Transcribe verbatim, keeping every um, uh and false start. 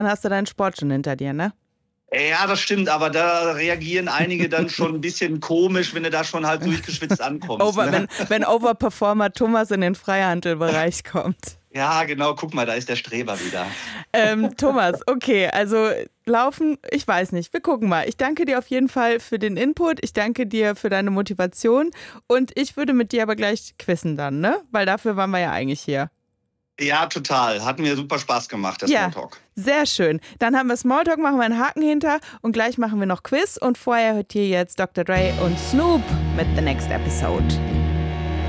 dann hast du deinen Sport schon hinter dir, ne? Ja, das stimmt, aber da reagieren einige dann schon ein bisschen komisch, wenn du da schon halt durchgeschwitzt ankommst. Over, ne? wenn, wenn Overperformer Thomas in den Freihandelbereich kommt. Ja, genau, guck mal, da ist der Streber wieder. Ähm, Thomas, okay, also laufen, ich weiß nicht, wir gucken mal. Ich danke dir auf jeden Fall für den Input, ich danke dir für deine Motivation und ich würde mit dir aber gleich quizzen dann, ne? Weil dafür waren wir ja eigentlich hier. Ja, total. Hat mir super Spaß gemacht, der Ja, Smalltalk. sehr schön. Dann haben wir Smalltalk, machen wir einen Haken hinter und gleich machen wir noch Quiz und vorher hört ihr jetzt Doktor Dre und Snoop mit The Next Episode.